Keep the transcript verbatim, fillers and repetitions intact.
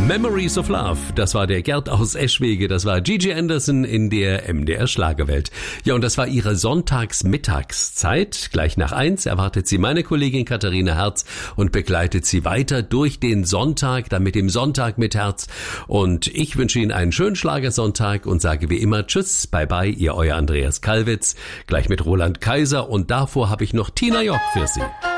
Memories of Love, das war der Gerd aus Eschwege, das war Gigi Anderson in der M D R Schlagerwelt. Ja, und das war ihre Sonntagsmittagszeit. Gleich nach eins erwartet sie meine Kollegin Katharina Herz und begleitet sie weiter durch den Sonntag, dann mit dem Sonntag mit Herz. Und ich wünsche Ihnen einen schönen Schlagersonntag und sage wie immer Tschüss, bye bye, ihr euer Andreas Kalwitz, gleich mit Roland Kaiser und davor habe ich noch Tina Joch für Sie.